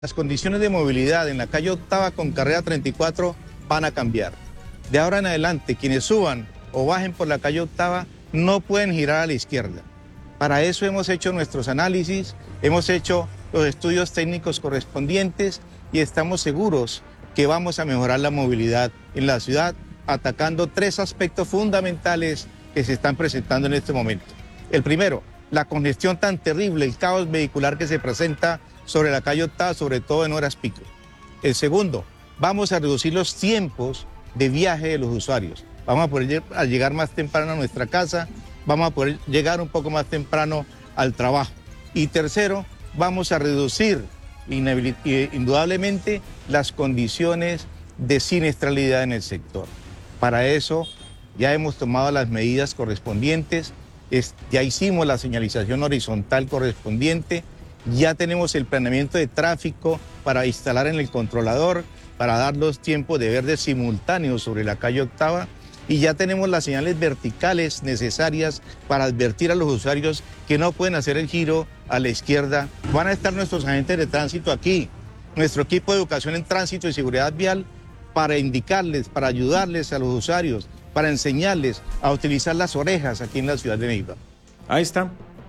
Las condiciones de movilidad en la calle Octava con carrera 34 van a cambiar. De ahora en adelante, quienes suban o bajen por la calle Octava no pueden girar a la izquierda. Para eso hemos hecho nuestros análisis, hemos hecho los estudios técnicos correspondientes y estamos seguros que vamos a mejorar la movilidad en la ciudad atacando tres aspectos fundamentales que se están presentando en este momento. El primero, la congestión tan terrible, el caos vehicular que se presenta sobre la calle Octava, sobre todo en horas pico. El segundo, vamos a reducir los tiempos de viaje de los usuarios. Vamos a poder llegar más temprano a nuestra casa, vamos a poder llegar un poco más temprano al trabajo. Y tercero, vamos a reducir indudablemente las condiciones de siniestralidad en el sector. Para eso ya hemos tomado las medidas correspondientes, ya hicimos la señalización horizontal correspondiente, ya tenemos el planeamiento de tráfico para instalar en el controlador, para dar los tiempos de verde simultáneos sobre la calle Octava y ya tenemos las señales verticales necesarias para advertir a los usuarios que no pueden hacer el giro a la izquierda. Van a estar nuestros agentes de tránsito aquí, nuestro equipo de educación en tránsito y seguridad vial para indicarles, para ayudarles a los usuarios, para enseñarles a utilizar las orejas aquí en la ciudad de Neiva. Ahí está.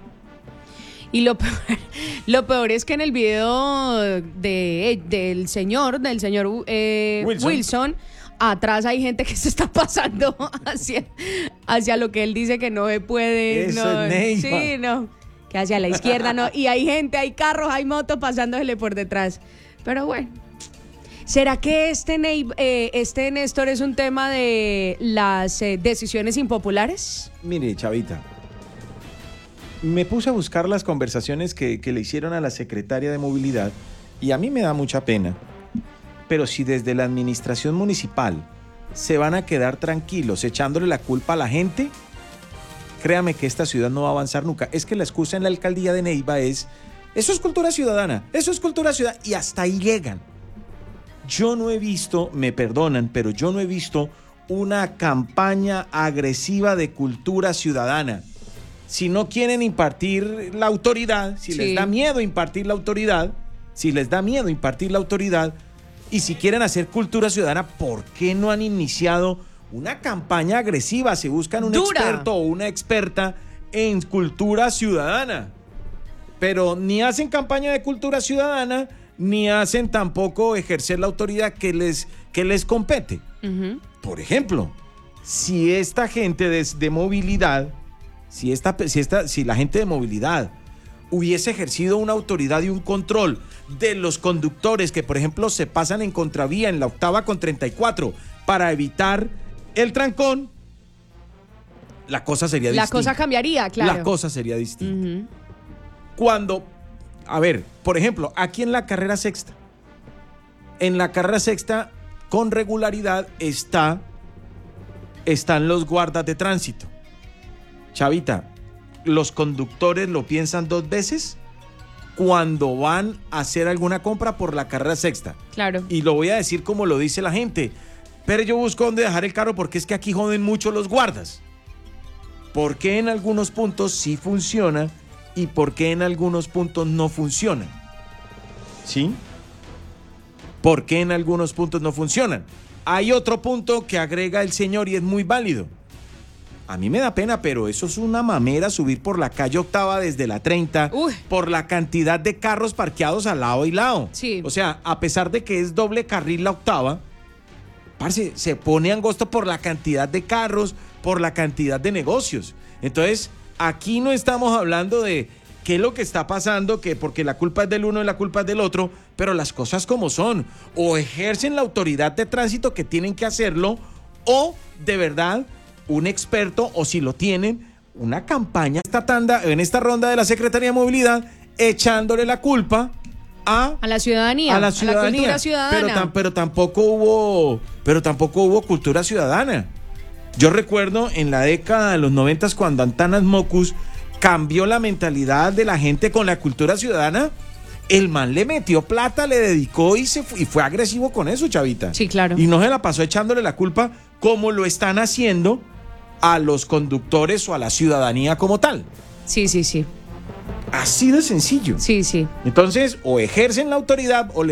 Y lo peor es que en el video del señor Wilson, atrás hay gente que se está pasando hacia lo que él dice que no se puede. Eso no, es Neiva. Sí, no, que hacia la izquierda no. Y hay gente, hay carros, hay motos pasándosele por detrás. Pero bueno, ¿será que este Néstor es un tema de las decisiones impopulares? Mire, Chavita, me puse a buscar las conversaciones que le hicieron a la secretaria de Movilidad y a mí me da mucha pena. Pero si desde la administración municipal se van a quedar tranquilos echándole la culpa a la gente, créame que esta ciudad no va a avanzar nunca. Es que la excusa en la alcaldía de Neiva es, eso es cultura ciudadana, eso es cultura ciudadana, y hasta ahí llegan. Yo no he visto, me perdonan, pero yo no he visto una campaña agresiva de cultura ciudadana. Si no quieren impartir la autoridad, si les da miedo impartir la autoridad, y si quieren hacer cultura ciudadana, ¿por qué no han iniciado una campaña agresiva? Se buscan un experto o una experta en cultura ciudadana. Pero ni hacen campaña de cultura ciudadana, ni hacen tampoco ejercer la autoridad que les compete. Uh-huh. Por ejemplo, si esta gente de movilidad, si la gente de movilidad hubiese ejercido una autoridad y un control de los conductores que, por ejemplo, se pasan en contravía en la Octava con 34 para evitar el trancón, la cosa sería distinta. La cosa cambiaría, claro. La cosa sería distinta. Uh-huh. Cuando, a ver, por ejemplo, aquí en la carrera sexta, con regularidad están los guardas de tránsito. Chavita, los conductores lo piensan dos veces cuando van a hacer alguna compra por la carrera sexta. Claro. Y lo voy a decir como lo dice la gente. Pero yo busco dónde dejar el carro porque es que aquí joden mucho los guardas. ¿Por qué en algunos puntos sí funciona y por qué en algunos puntos no funciona? ¿Sí? ¿Por qué en algunos puntos no funcionan? Hay otro punto que agrega el señor y es muy válido. A mí me da pena, pero eso es una mamera subir por la calle Octava desde la 30, por la cantidad de carros parqueados al lado y lado. Sí. O sea, a pesar de que es doble carril la Octava, parce, se pone angosto por la cantidad de carros, por la cantidad de negocios. Entonces, aquí no estamos hablando de qué es lo que está pasando, que porque la culpa es del uno y la culpa es del otro, pero las cosas como son. O ejercen la autoridad de tránsito que tienen que hacerlo, o de verdad un experto, o si lo tienen, una campaña en esta ronda de la Secretaría de Movilidad, echándole la culpa a la ciudadanía, a la cultura ciudadana. Pero tampoco hubo cultura ciudadana. Yo recuerdo en la década de los 90 cuando Antanas Mocus cambió la mentalidad de la gente con la cultura ciudadana. El man le metió plata, le dedicó y fue agresivo con eso, Chavita. Sí, claro. Y no se la pasó echándole la culpa como lo están haciendo a los conductores o a la ciudadanía como tal. Sí. Así de sencillo. Sí, sí. Entonces, o ejercen la autoridad o